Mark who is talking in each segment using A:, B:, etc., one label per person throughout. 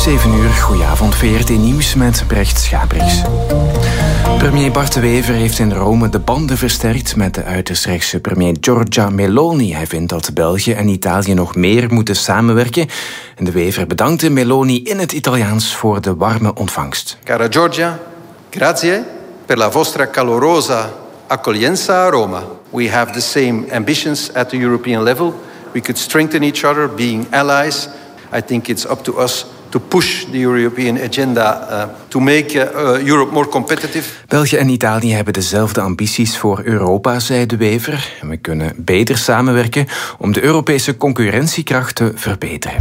A: 7 uur, goedenavond, VRT Nieuws met Brecht Schabrix. Premier Bart De Wever heeft in Rome de banden versterkt met de uiterst rechtse premier Giorgia Meloni. Hij vindt dat België en Italië nog meer moeten samenwerken. En De Wever bedankte Meloni in het Italiaans voor de warme ontvangst.
B: Cara Giorgia, grazie per la vostra calorosa accoglienza a Roma. We have the same ambitions at the European level. We could strengthen each other, being allies. I think it's up to us to push the European agenda to make Europe more competitive.
A: België en Italië hebben dezelfde ambities voor Europa, zei De Wever. En we kunnen beter samenwerken om de Europese concurrentiekracht te verbeteren.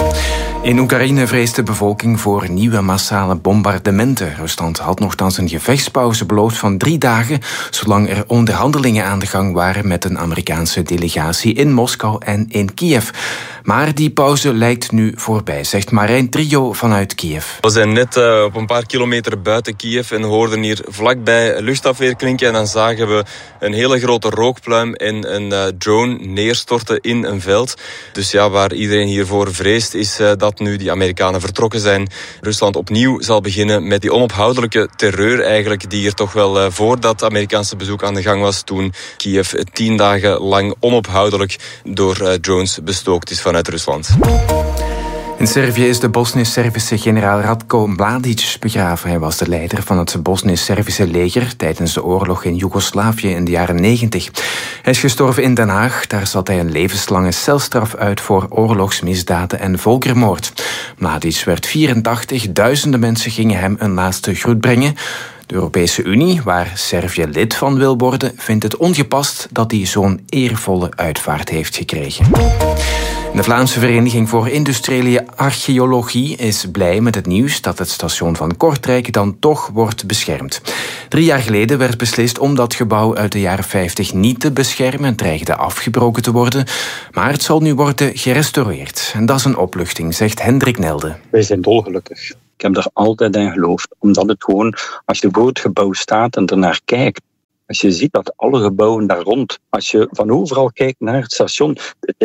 A: In Oekraïne vreest de bevolking voor nieuwe massale bombardementen. Rusland had nogthans een gevechtspauze beloofd van 3 dagen, zolang er onderhandelingen aan de gang waren met een Amerikaanse delegatie in Moskou en in Kiev. Maar die pauze lijkt nu voorbij, zegt Marijn Trio vanuit Kiev.
C: We zijn net op een paar kilometer buiten Kiev en hoorden hier vlakbij luchtafweer klinken. En dan zagen we een hele grote rookpluim en een drone neerstorten in een veld. Dus ja, waar iedereen hiervoor vreest is dat nu die Amerikanen vertrokken zijn. Rusland opnieuw zal beginnen met die onophoudelijke terreur eigenlijk, die er toch wel voor dat Amerikaanse bezoek aan de gang was, toen Kiev 10 dagen lang onophoudelijk door drones bestookt is vanuit Rusland.
A: In Servië is de Bosnisch-Servische generaal Ratko Mladic begraven. Hij was de leider van het Bosnisch-Servische leger tijdens de oorlog in Joegoslavië in de jaren 90. Hij is gestorven in Den Haag. Daar zat hij een levenslange celstraf uit voor oorlogsmisdaden en volkermoord. Mladic werd 84. Duizenden mensen gingen hem een laatste groet brengen. De Europese Unie, waar Servië lid van wil worden, vindt het ongepast dat hij zo'n eervolle uitvaart heeft gekregen. De Vlaamse Vereniging voor Industriële Archeologie is blij met het nieuws dat het station van Kortrijk dan toch wordt beschermd. 3 jaar geleden werd beslist om dat gebouw uit de jaren 50 niet te beschermen. Het dreigde afgebroken te worden, maar het zal nu worden gerestaureerd. En dat is een opluchting, zegt Hendrik Nelde.
D: Wij zijn dolgelukkig. Ik heb er altijd in geloofd, omdat het gewoon, als je voor het gebouw staat en ernaar kijkt, als je ziet dat alle gebouwen daar rond, als je van overal kijkt naar het station,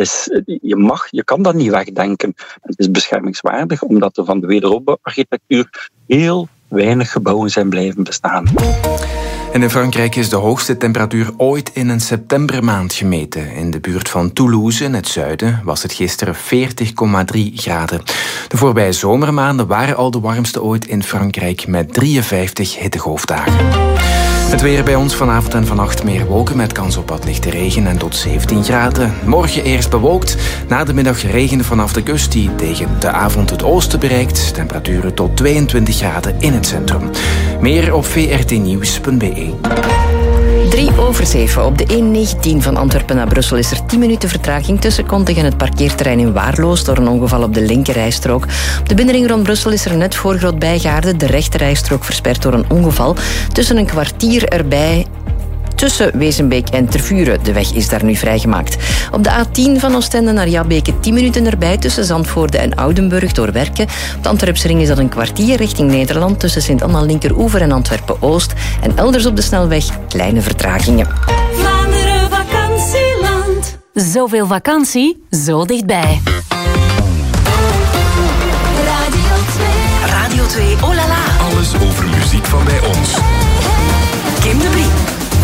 D: je kan dat niet wegdenken. Het is beschermingswaardig, omdat er van de wederopbouwarchitectuur heel weinig gebouwen zijn blijven bestaan.
A: En in Frankrijk is de hoogste temperatuur ooit in een septembermaand gemeten. In de buurt van Toulouse, in het zuiden, was het gisteren 40,3 graden. De voorbije zomermaanden waren al de warmste ooit in Frankrijk met 53 hittegolfdagen. Het weer bij ons vanavond en vannacht meer wolken met kans op wat lichte regen en tot 17 graden. Morgen eerst bewolkt, na de middag regen vanaf de kust die tegen de avond het oosten bereikt. Temperaturen tot 22 graden in het centrum. Meer op vrtnieuws.be.
E: 7:03 op de E19 van Antwerpen naar Brussel is er 10 minuten vertraging tussen Kontig en het parkeerterrein in Waarloos door een ongeval op de linkerrijstrook. Op de binnenring rond Brussel is er net voor Groot Bijgaarde de rechterrijstrook versperd door een ongeval. Tussen een kwartier erbij tussen Wezenbeek en Tervuren. De weg is daar nu vrijgemaakt. Op de A10 van Oostende naar Jabbeke 10 minuten erbij tussen Zandvoorde en Oudenburg door Werken. Op de Antwerpse ring is dat een kwartier richting Nederland tussen Sint-Anna Linkeroever en Antwerpen-Oost. En elders op de snelweg kleine vertragingen.
F: Vlaanderen vakantieland. Zoveel vakantie, zo dichtbij. Radio 2, oh la la.
G: Alles over muziek van bij ons.
F: Kim de Brie.